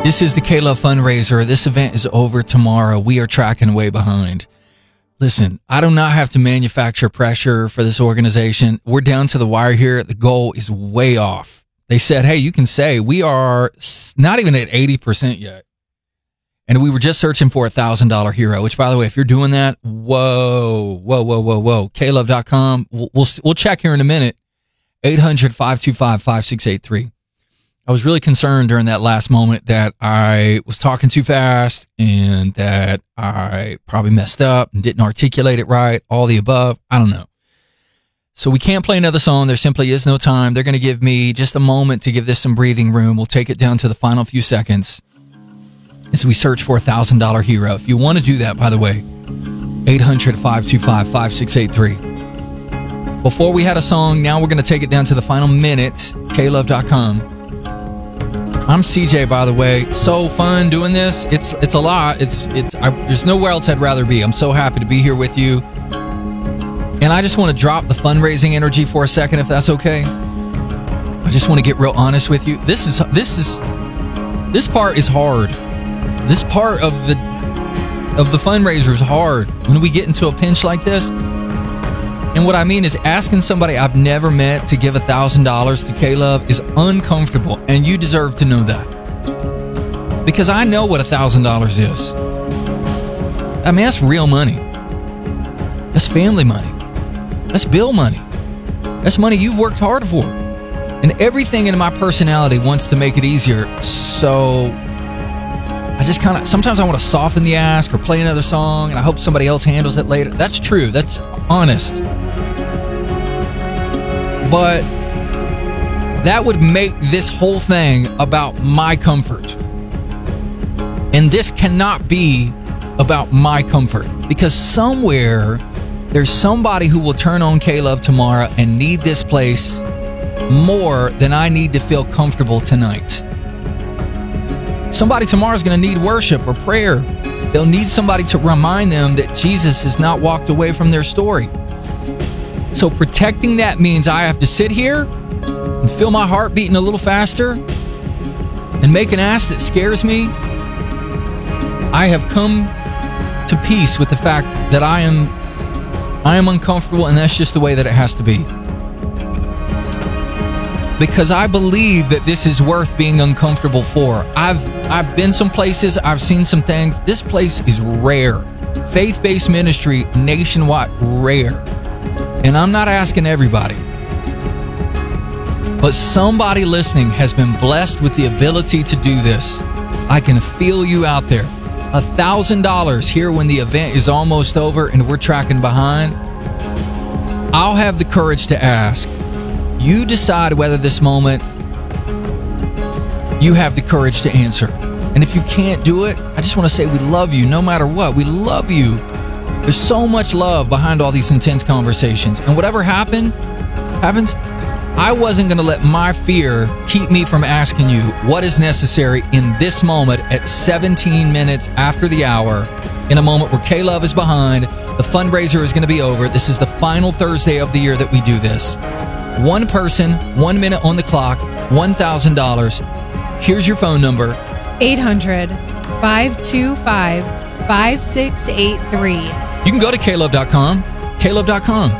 This is the K-Love fundraiser. This event is over tomorrow. We are tracking way behind. Listen, I do not have to manufacture pressure for this organization. We're down to the wire here. The goal is way off. They said, hey, you can say we are not even at 80% yet. And we were just searching for $1,000 hero, which, by the way, if you're doing that, whoa. KLove.com. We'll check here in a minute. 800-525-5683. I was really concerned during that last moment that I was talking too fast and that I probably messed up and didn't articulate it right, all the above. I don't know. So we can't play another song. There simply is no time. They're going to give me just a moment to give this some breathing room. We'll take it down to the final few seconds as we search for $1,000 hero. If you want to do that, by the way, 800-525-5683. Before we had a song, now we're going to take it down to the final minute, klove.com. I'm CJ, by the way. So fun doing this. It's a lot. There's nowhere else I'd rather be. I'm so happy to be here with you. And I just want to drop the fundraising energy for a second, if that's okay. I just want to get real honest with you. This part is hard. This part of the fundraiser is hard when we get into a pinch like this. And what I mean is asking somebody I've never met to give $1,000 to K-Love is uncomfortable, and you deserve to know that. Because I know what $1,000 is. I mean, that's real money. That's family money. That's bill money. That's money you've worked hard for. And everything in my personality wants to make it easier, so I just kind of, sometimes I want to soften the ask or play another song, and I hope somebody else handles it later. That's true. That's honest. But that would make this whole thing about my comfort. And this cannot be about my comfort, because somewhere there's somebody who will turn on K-Love tomorrow and need this place more than I need to feel comfortable tonight. Somebody tomorrow is going to need worship or prayer. They'll need somebody to remind them that Jesus has not walked away from their story. So protecting that means I have to sit here and feel my heart beating a little faster and make an ask that scares me. I have come to peace with the fact that I am uncomfortable, and that's just the way that it has to be. Because I believe that this is worth being uncomfortable for. I've been some places, I've seen some things. This place is rare. Faith-based ministry, nationwide, rare. And I'm not asking everybody. But somebody listening has been blessed with the ability to do this. I can feel you out there. $1,000 here when the event is almost over and we're tracking behind. I'll have the courage to ask. You decide whether this moment you have the courage to answer. And if you can't do it, I just want to say we love you no matter what. We love you. There's so much love behind all these intense conversations. And whatever happens, I wasn't going to let my fear keep me from asking you what is necessary in this moment at 17 minutes after the hour, in a moment where K-Love is behind. The fundraiser is going to be over. This is the final Thursday of the year that we do this. One person, 1 minute on the clock, $1,000. Here's your phone number. 800-525-5683. You can go to klove.com. klove.com.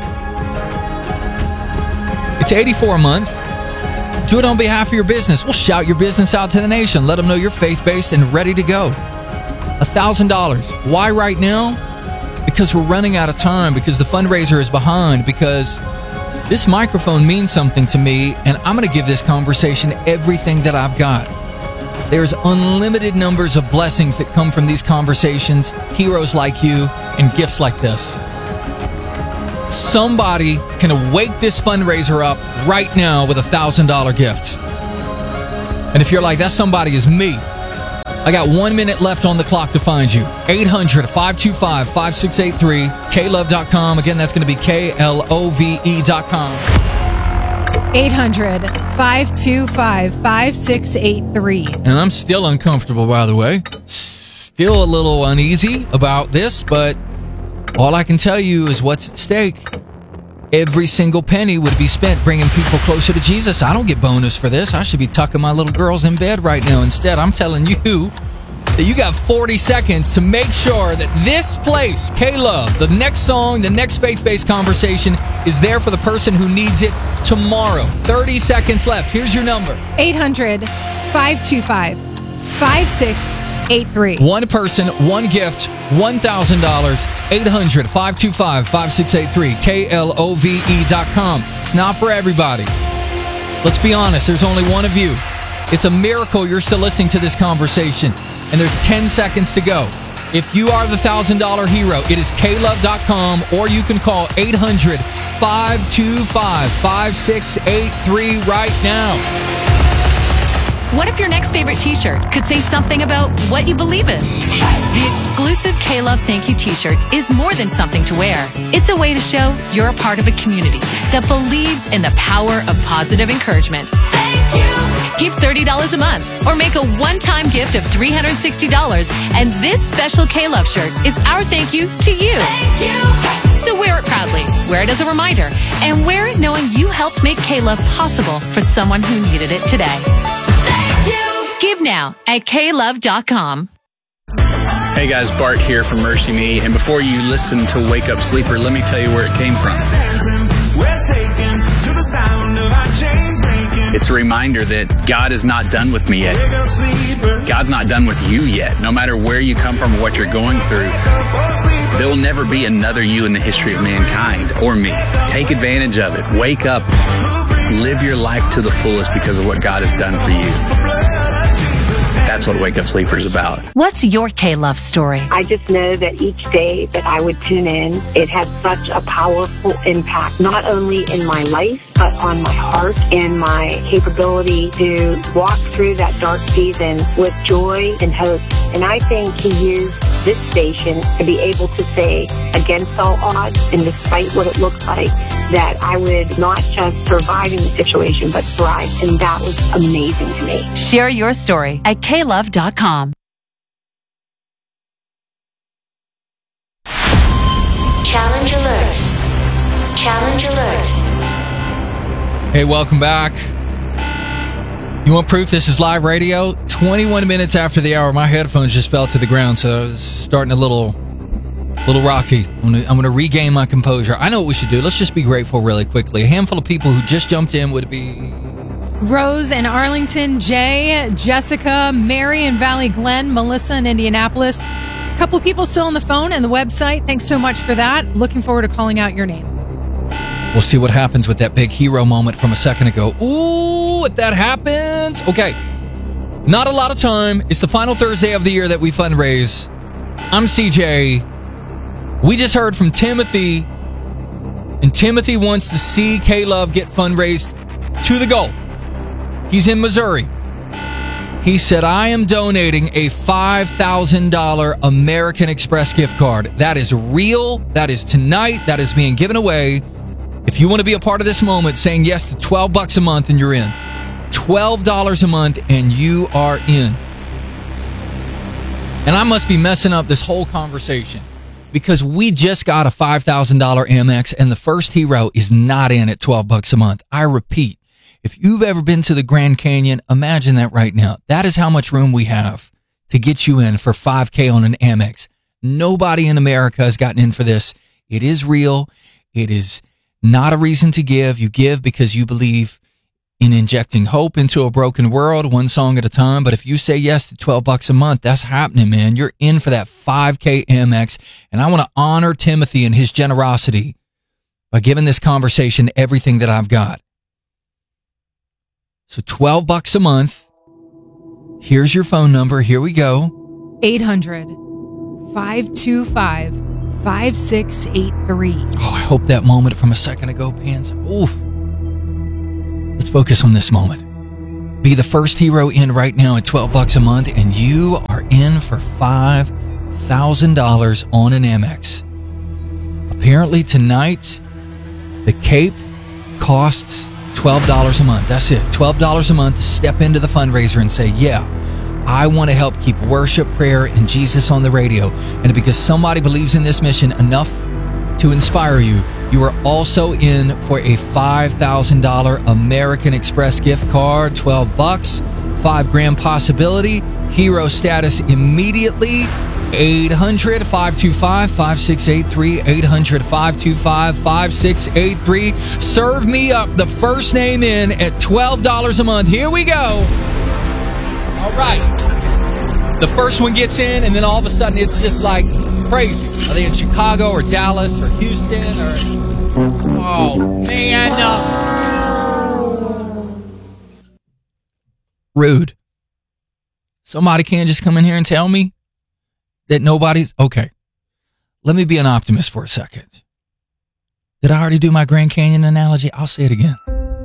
It's $84 a month. Do it on behalf of your business. We'll shout your business out to the nation. Let them know you're faith-based and ready to go. $1,000. Why right now? Because we're running out of time. Because the fundraiser is behind. Because this microphone means something to me, and I'm going to give this conversation everything that I've got. There's unlimited numbers of blessings that come from these conversations, heroes like you, and gifts like this. Somebody can wake this fundraiser up right now with $1,000 gift. And if you're like, that somebody is me, I got 1 minute left on the clock to find you. 800-525-5683, klove.com. Again, that's going to be KLOVE.com. 800-525-5683. And I'm still uncomfortable, by the way. Still a little uneasy about this, but all I can tell you is what's at stake. every single penny would be spent bringing people closer to Jesus. I don't get bonus for this. I should be tucking my little girls in bed right now. Instead, I'm telling you that you got 40 seconds to make sure that this place, K-Love, the next song, the next faith-based conversation is there for the person who needs it tomorrow. 30 seconds left. Here's your number. 800-525-5683. One person, one gift, $1,000. 800-525-5683. KLOVE.com. It's not for everybody. Let's be honest, there's only one of you. It's a miracle you're still listening to this conversation. And there's 10 seconds to go. If you are the $1,000 hero, it is klove.com, or you can call 800-525-5683 right now. What if your next favorite t-shirt could say something about what you believe in? The exclusive K-Love Thank You t-shirt is more than something to wear. It's a way to show you're a part of a community that believes in the power of positive encouragement. Thank you. Give $30 a month or make a one-time gift of $360, and this special K-Love shirt is our thank you to you. Thank you. So wear it proudly, wear it as a reminder, and wear it knowing you helped make K-Love possible for someone who needed it today. Thank you. Give now at klove.com. Hey guys, Bart here from Mercy Me, and before you listen to Wake Up Sleeper, let me tell you where it came from. It's a reminder that God is not done with me yet. God's not done with you yet. No matter where you come from or what you're going through, there will never be another you in the history of mankind or me. Take advantage of it. Wake up. Live your life to the fullest because of what God has done for you. That's what Wake Up Sleeper is about. What's your K-Love story? I just know that each day that I would tune in, it had such a powerful impact, not only in my life, but on my heart and my capability to walk through that dark season with joy and hope. And I think He used this station to be able to say, against all odds, and despite what it looks like, that I would not just survive in the situation, but thrive. And that was amazing to me. Share your story at klove.com. Challenge alert. Challenge alert. Hey, welcome back. You want proof this is live radio? 21 minutes after the hour, my headphones just fell to the ground, so it's starting a little rocky. I'm gonna regain my composure. I know what we should do. Let's just be grateful really quickly. A handful of people who just jumped in would be Rose in Arlington, Jay, Jessica, Mary in Valley Glen, Melissa in Indianapolis. A couple of people still on the phone and the website. Thanks so much for that. Looking forward to calling out your name. We'll see what happens with that big hero moment from a second ago. Ooh, if that happens. Okay. Not a lot of time. It's the final Thursday of the year that we fundraise. I'm CJ. We just heard from Timothy, and Timothy wants to see K-Love get fundraised to the goal. He's in Missouri. He said, I am donating a $5,000 American Express gift card. That is real. That is tonight. That is being given away. If you want to be a part of this moment, saying yes to $12 a month and you're in. $12 a month and you are in. And I must be messing up this whole conversation because we just got a $5,000 Amex and the first hero is not in at $12 a month. I repeat, if you've ever been to the Grand Canyon, imagine that right now. That is how much room we have to get you in for $5K on an Amex. Nobody in America has gotten in for this. It is real. It is not a reason to give. You give because you believe in injecting hope into a broken world, one song at a time. But if you say yes to $12 a month, that's happening, man. You're in for that $5K Amex. And I want to honor Timothy and his generosity by giving this conversation everything that I've got. So $12 a month. Here's your phone number. Here we go. 800-525-5683. Oh, I hope that moment from a second ago pans. Ooh. Let's focus on this moment. Be the first hero in right now at $12 a month, and you are in for $5,000 on an Amex. Apparently tonight, the Cape costs $12 a month. That's it. $12 a month to step into the fundraiser and say, yeah, I want to help keep worship, prayer, and Jesus on the radio. And because somebody believes in this mission enough to inspire you, You are also in for a $5,000 American Express gift card, $12, $5,000 possibility, hero status immediately. 800-525-5683, 800-525-5683. Serve me up. The first name in at $12 a month. Here we go. All right. The first one gets in, and then all of a sudden it's just like crazy. Are they in Chicago or Dallas or Houston or... Oh, man. Rude. Somebody can't just come in here and tell me that nobody's... Okay. Let me be an optimist for a second. Did I already do my Grand Canyon analogy? I'll say it again.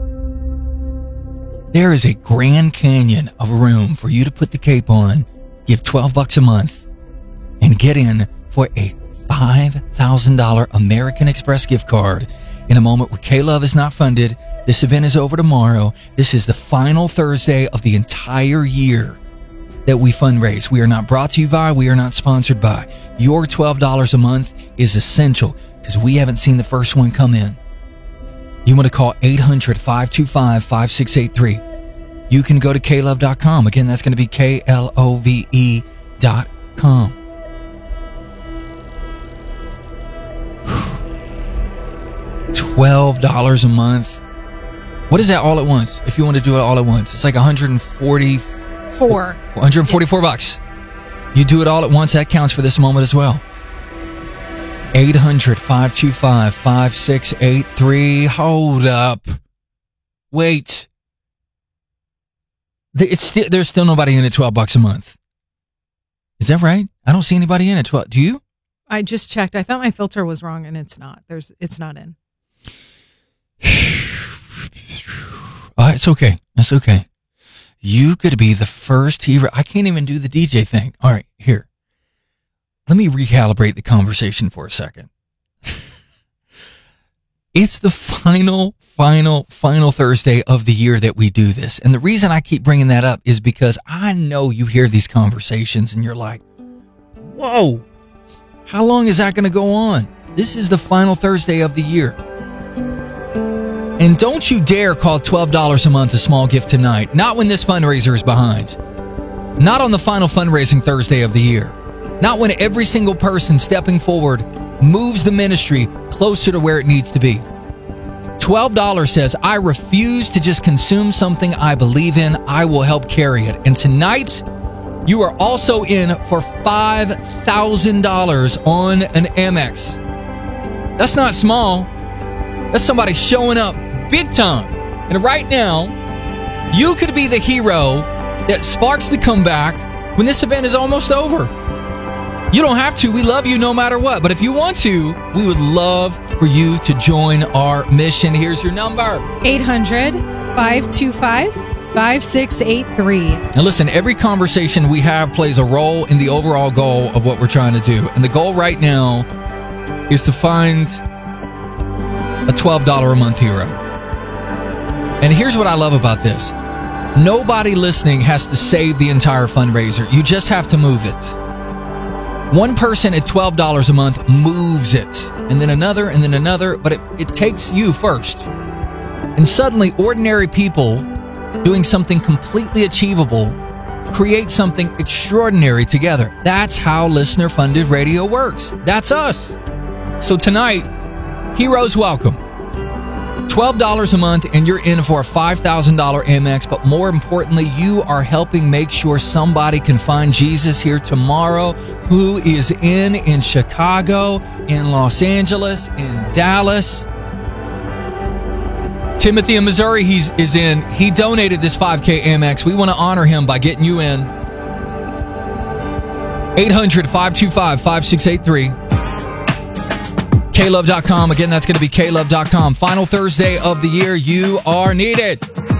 There is a Grand Canyon of room for you to put the cape on, give $12 a month, and get in for a $5,000 American Express gift card in a moment where K-Love is not funded. This event is over tomorrow. This is the final Thursday of the entire year that we fundraise. We are not brought to you by, we are not sponsored by. Your $12 a month is essential because we haven't seen the first one come in. You want to call 800-525-5683. You can go to klove.com. Again, that's going to be KLOVE.com. $12 a month. What is that all at once? If you want to do it all at once, it's like $144. You do it all at once, that counts for this moment as well. 800-525-5683. Hold up. Wait. There's still nobody in at $12 a month. Is that right? I don't see anybody in at 12. Do you? I just checked. I thought my filter was wrong, and it's not. It's not in. It's okay. That's okay. You could be the first hero. I can't even do the DJ thing. All right, here. Let me recalibrate the conversation for a second. It's the final Thursday of the year that we do this. And the reason I keep bringing that up is because I know you hear these conversations and you're like, whoa, how long is that going to go on? This is the final Thursday of the year. And don't you dare call $12 a month a small gift tonight. Not when this fundraiser is behind. Not on the final fundraising Thursday of the year. Not when every single person stepping forward moves the ministry closer to where it needs to be. $12 says, I refuse to just consume something I believe in. I will help carry it. And tonight, you are also in for $5,000 on an Amex. That's not small. That's somebody showing up big time. And right now, you could be the hero that sparks the comeback when this event is almost over. You don't have to. We love you no matter what. But if you want to, we would love for you to join our mission. Here's your number. 800-525-5683. Now listen, every conversation we have plays a role in the overall goal of what we're trying to do. And the goal right now is to find a $12 a month hero. And here's what I love about this. Nobody listening has to save the entire fundraiser. You just have to move it. One person at $12 a month moves it, and then another, but it takes you first. And suddenly, ordinary people doing something completely achievable create something extraordinary together. That's how listener-funded radio works. That's us. So tonight, heroes welcome. $12 a month, and you're in for a $5,000 Amex, but more importantly, you are helping make sure somebody can find Jesus here tomorrow who is in Chicago, in Los Angeles, in Dallas. Timothy in Missouri, is in. He donated this 5K Amex. We want to honor him by getting you in. 800-525-5683. KLove.com. Again, that's going to be KLove.com. Final Thursday of the year. You are needed.